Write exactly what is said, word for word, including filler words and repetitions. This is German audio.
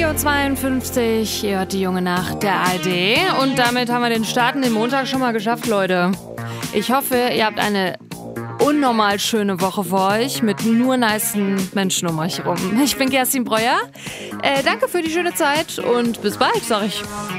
vier Uhr zweiundfünfzig, ihr hört die junge Nacht der A R D. Und damit haben wir den Start in den Montag schon mal geschafft, Leute. Ich hoffe, ihr habt eine unnormal schöne Woche vor euch mit nur nicen Menschen um euch herum. Ich bin Kerstin Breuer. Äh, danke für die schöne Zeit und bis bald, sag ich.